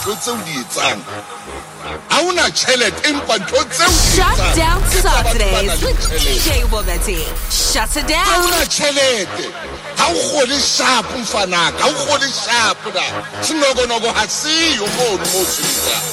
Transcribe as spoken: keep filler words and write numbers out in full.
ntho tseo di etsang ha una tšhelete empa ntho tseo Shut down Saturdays with D J Bogati. Shut it ha down. una tšhelete ha o kgole sharp mfanaka ha o kgole sharp da sinokonoko ha siyo mono mo tswetsa